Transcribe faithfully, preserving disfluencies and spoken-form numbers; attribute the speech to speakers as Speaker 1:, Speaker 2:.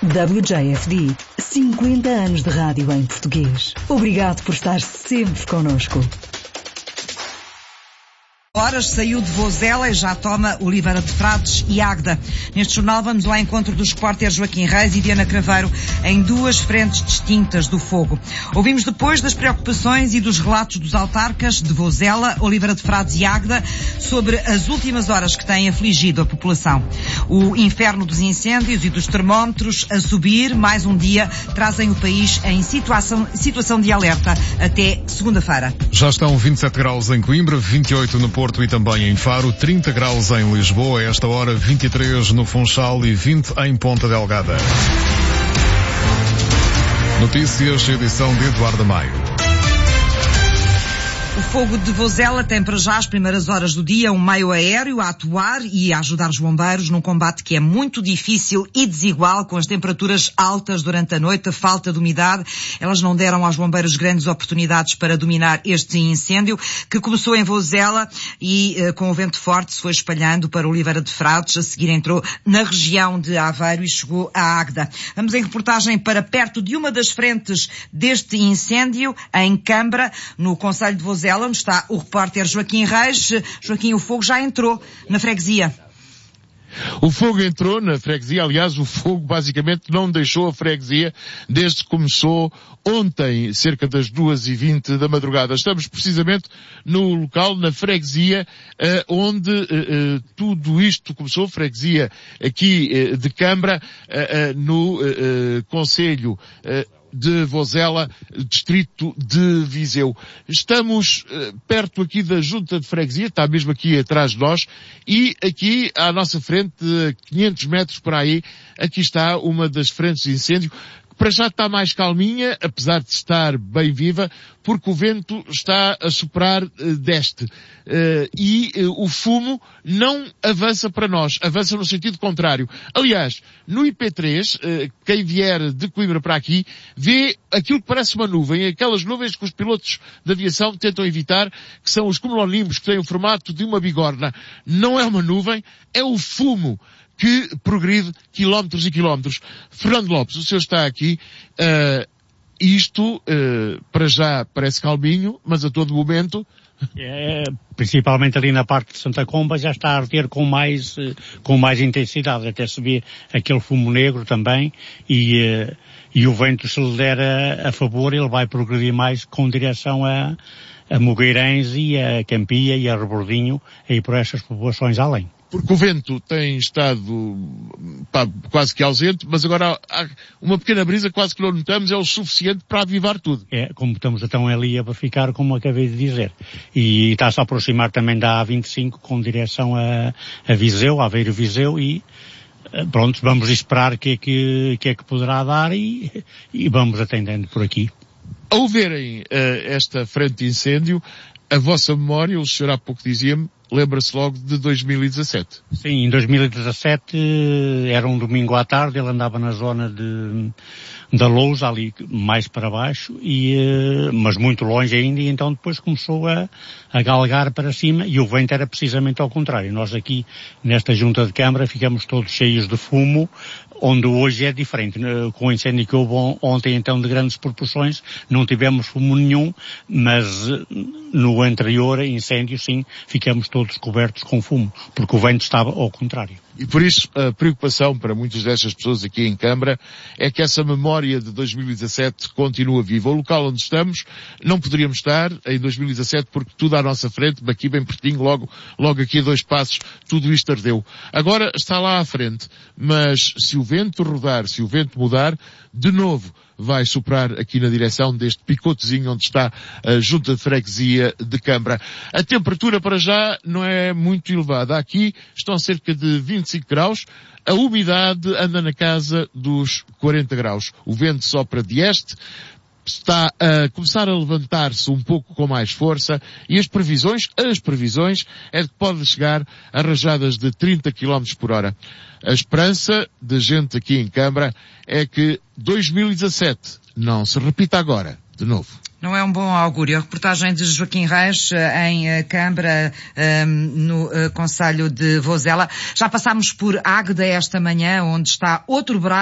Speaker 1: W J F D, cinquenta anos de rádio em português. Obrigado por estar sempre connosco.
Speaker 2: Horas saiu de Vozela e já toma Oliveira de Frades e Águeda. Neste jornal vamos ao encontro dos repórteres Joaquim Reis e Diana Craveiro em duas frentes distintas do fogo. Ouvimos depois das preocupações e dos relatos dos autarcas de Vozela, Oliveira de Frades e Águeda sobre as últimas horas que têm afligido a população. O inferno dos incêndios e dos termómetros a subir, mais um dia, trazem o país em situação, situação de alerta até segunda-feira.
Speaker 3: Já estão vinte e sete graus em Coimbra, vinte e oito no Porto e também em Faro, trinta graus em Lisboa, a esta hora vinte e três no Funchal e vinte em Ponta Delgada. Notícias, edição de Eduardo Maio.
Speaker 2: O fogo de Vozela tem para já as primeiras horas do dia um meio aéreo a atuar e a ajudar os bombeiros num combate que é muito difícil e desigual, com as temperaturas altas durante a noite, a falta de umidade. Elas não deram aos bombeiros grandes oportunidades para dominar este incêndio, que começou em Vozela e eh, com o vento forte se foi espalhando para Oliveira de Frades, a seguir entrou na região de Aveiro e chegou a Águeda. Vamos em reportagem para perto de uma das frentes deste incêndio, em Cambra, no concelho de Vozela, onde está o repórter Joaquim Reis. Joaquim, o fogo já entrou na freguesia.
Speaker 4: O fogo entrou na freguesia, aliás, o fogo basicamente não deixou a freguesia desde que começou ontem, cerca das duas e vinte da madrugada. Estamos precisamente no local, na freguesia, eh, onde eh, eh, tudo isto começou, freguesia aqui eh, de Cambra, eh, eh, no eh, eh, concelho eh, de Vozela, distrito de Viseu. Estamos uh, perto aqui da junta de freguesia, está mesmo aqui atrás de nós, e aqui à nossa frente, uh, quinhentos metros por aí, aqui está uma das frentes de incêndio, que para já está mais calminha, apesar de estar bem viva, porque o vento está a soprar uh, deste. Uh, e uh, o fumo não avança para nós, avança no sentido contrário. Aliás, no I P três, uh, quem vier de Coimbra para aqui, vê aquilo que parece uma nuvem, aquelas nuvens que os pilotos de aviação tentam evitar, que são os cumulonimbus, que têm o formato de uma bigorna. Não é uma nuvem, é o fumo que progride quilómetros e quilómetros. Fernando Lopes, o senhor está aqui, uh, isto, uh, para já parece calminho, mas a todo momento...
Speaker 5: É, principalmente ali na parte de Santa Comba já está a arder com mais, com mais intensidade, até se vê aquele fumo negro também, e, e o vento, se lhe der a, a favor, ele vai progredir mais com direção a, a Mogueirães e a Campia e a Rebordinho, e por estas populações além.
Speaker 4: Porque o vento tem estado pá, quase que ausente, mas agora há uma pequena brisa, quase que não notamos, é o suficiente para avivar tudo.
Speaker 5: É, como estamos então ali a verificar, como acabei de dizer. E está-se a aproximar também da A vinte e cinco com direção a, a Viseu, a Aveiro Viseu, e pronto, vamos esperar o que é que, que é que poderá dar e, e vamos atendendo por aqui.
Speaker 4: Ao verem uh, esta frente de incêndio, a vossa memória, o senhor há pouco dizia-me, lembra-se logo de dois mil e dezassete.
Speaker 5: Sim, em dois mil e dezassete era um domingo à tarde, ele andava na zona de, da Lousa, ali mais para baixo, e, mas muito longe ainda, e então depois começou a, a galgar para cima, e o vento era precisamente ao contrário. Nós aqui, nesta junta de câmara, ficamos todos cheios de fumo, onde hoje é diferente. Com o incêndio que houve ontem, então, de grandes proporções, não tivemos fumo nenhum, mas no anterior incêndio, sim, ficamos todos cobertos com fumo, porque o vento estava ao contrário.
Speaker 4: E por isso a preocupação para muitas destas pessoas aqui em Cambra é que essa memória de dois mil e dezassete continua viva. O local onde estamos não poderíamos estar em dois mil e dezassete porque tudo à nossa frente, aqui bem pertinho, logo, logo aqui a dois passos, tudo isto ardeu. Agora está lá à frente, mas se o vento rodar, se o vento mudar, de novo vai soprar aqui na direção deste picotezinho onde está a junta de freguesia de Cambra. A temperatura para já não é muito elevada. Aqui estão cerca de vinte e cinco graus. A umidade anda na casa dos quarenta graus. O vento sopra de este. Está a começar a levantar-se um pouco com mais força e as previsões, as previsões é de que pode chegar a rajadas de trinta quilómetros por hora. A esperança da gente aqui em Cambra é que dois mil e dezassete não se repita agora, de novo.
Speaker 2: Não é um bom augúrio. A reportagem de Joaquim Reis em Cambra, no concelho de Vozela. Já passámos por Águeda esta manhã, onde está outro braço